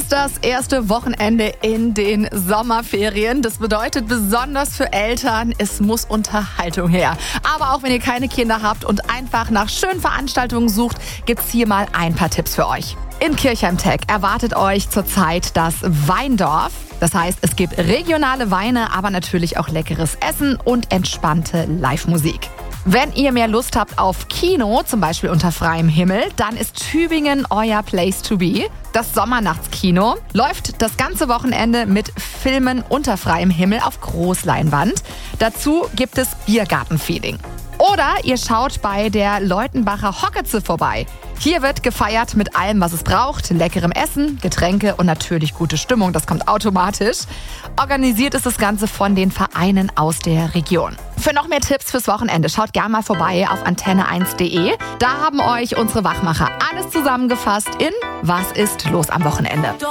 ist das erste Wochenende in den Sommerferien. Das bedeutet besonders für Eltern, es muss Unterhaltung her. Aber auch wenn ihr keine Kinder habt und einfach nach schönen Veranstaltungen sucht, gibt's hier mal ein paar Tipps für euch. In Kirchheim-Tech erwartet euch zurzeit das Weindorf. Das heißt, es gibt regionale Weine, aber natürlich auch leckeres Essen und entspannte Live-Musik. Wenn ihr mehr Lust habt auf Kino, zum Beispiel unter freiem Himmel, dann ist Tübingen euer Place to be. Das Sommernachtskino läuft das ganze Wochenende mit Filmen unter freiem Himmel auf Großleinwand. Dazu gibt es Biergartenfeeling. Oder ihr schaut bei der Leutenbacher Hocketze vorbei. Hier wird gefeiert mit allem, was es braucht. Leckerem Essen, Getränke und natürlich gute Stimmung. Das kommt automatisch. Organisiert ist das Ganze von den Vereinen aus der Region. Für noch mehr Tipps fürs Wochenende schaut gerne mal vorbei auf antenne1.de. Da haben euch unsere Wachmacher alles zusammengefasst in Was ist los am Wochenende.